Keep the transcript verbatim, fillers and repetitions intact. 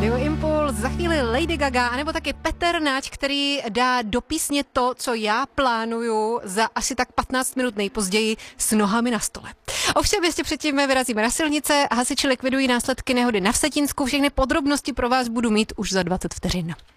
Radio Impuls, za chvíli Lady Gaga, anebo taky Petr Náč, který dá do písně to, co já plánuju za asi tak patnáct minut nejpozději s nohami na stole. Ovšem ještě předtím vyrazíme na silnice, hasiči likvidují následky nehody na Vsetínsku, všechny podrobnosti pro vás budu mít už za dvacet vteřin.